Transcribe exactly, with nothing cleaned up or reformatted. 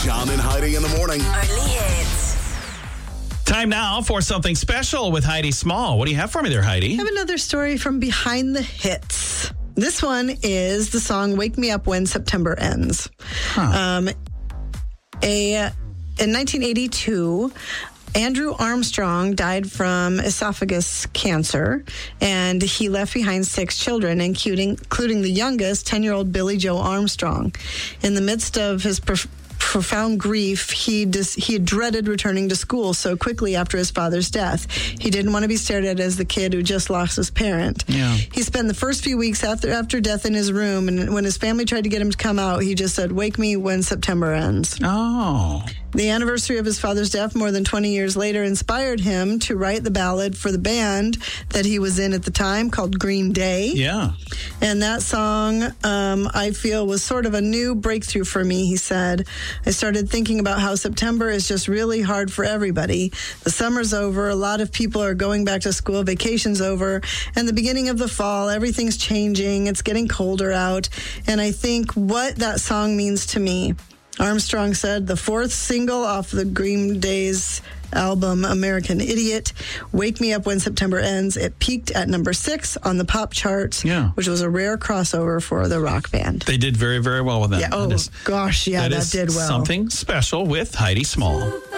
John and Heidi in the morning. Only hits. Time now for something special with Heidi Small. What do you have for me there, Heidi? I have another story from Behind the Hits. This one is the song Wake Me Up When September Ends. Huh. Um, a, in nineteen eighty-two, Andrew Armstrong died from esophagus cancer, and he left behind six children, including, including the youngest, ten-year-old Billy Joe Armstrong. In the midst of his prof- profound grief, he dis- he dreaded returning to school so quickly after his father's death. He didn't want to be stared at as the kid who just lost his parent. Yeah. He spent the first few weeks after after death in his room, and when his family tried to get him to come out, he just said, "Wake me when September ends." Oh. The anniversary of his father's death more than twenty years later inspired him to write the ballad for the band that he was in at the time called Green Day. Yeah. And that song, um, I feel, was sort of a new breakthrough for me, he said. I started thinking about how September is just really hard for everybody. The summer's over. A lot of people are going back to school. Vacation's over. And the beginning of the fall, everything's changing. It's getting colder out. And I think what that song means to me, Armstrong said, the fourth single off the Green Day's album, American Idiot, Wake Me Up When September Ends. It peaked at number six on the pop charts, Yeah. which was a rare crossover for the rock band. They did very, very well with that. Yeah. Oh, that is, gosh. Yeah, that, that is did well. Something special with Heidi Small.